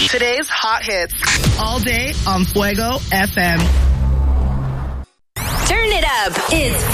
Today's hot hits. All day on Fuego FM. Turn it up. It's